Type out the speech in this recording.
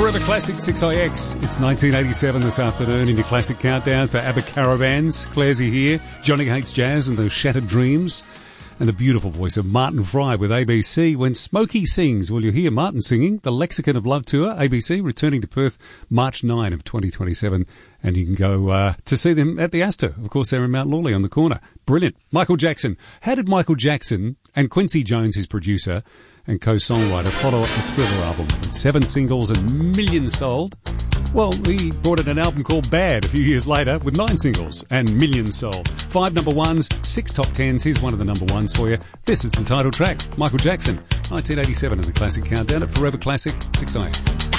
Forever Classic 6IX. It's 1987 this afternoon in your Classic Countdown for ABBA Caravans. Clairsy here, Johnny Hates Jazz and the Shattered Dreams, and the beautiful voice of Martin Fry with ABC. When Smokey sings, well, you hear Martin singing. The Lexicon of Love Tour, ABC, returning to Perth March 9 of 2027. And you can go to see them at the Astor. Of course, they're in Mount Lawley on the corner. Brilliant. Michael Jackson. How did Michael Jackson and Quincy Jones, his producer and co-songwriter, follow up the Thriller album with 7 singles and millions sold? Well, he brought in an album called Bad a few years later with 9 singles and millions sold. 5 number ones, 6 top 10s. Here's one of the number ones for you. This is the title track, Michael Jackson, 1987 in the Classic Countdown at Forever Classic 6i.